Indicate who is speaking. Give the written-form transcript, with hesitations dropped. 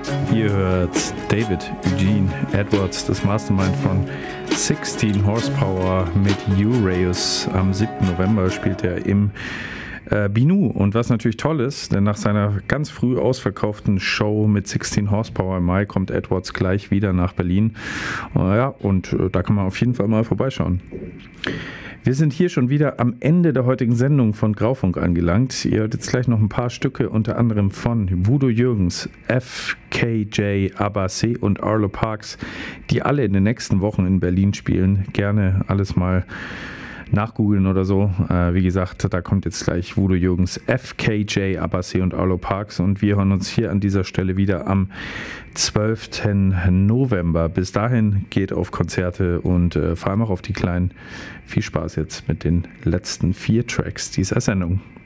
Speaker 1: Ihr hört David Eugene Edwards, das Mastermind von 16 Horsepower mit Ureus. Am 7. November spielt er im Binu. Und was natürlich toll ist, denn nach seiner ganz früh ausverkauften Show mit 16 Horsepower im Mai kommt Edwards gleich wieder nach Berlin. Ja, und da kann man auf jeden Fall mal vorbeischauen. Wir sind hier schon wieder am Ende der heutigen Sendung von Graufunk angelangt. Ihr hört jetzt gleich noch ein paar Stücke, unter anderem von Voodoo Jürgens, FKJ, Abbasi und Arlo Parks, die alle in den nächsten Wochen in Berlin spielen. Gerne alles mal nachgoogeln oder so. Wie gesagt, da kommt jetzt gleich Voodoo Jürgens, FKJ, Abbasi und Arlo Parks, und wir hören uns hier an dieser Stelle wieder am 12. November. Bis dahin geht auf Konzerte und vor allem auch auf die Kleinen. Viel Spaß jetzt mit den letzten 4 Tracks dieser Sendung.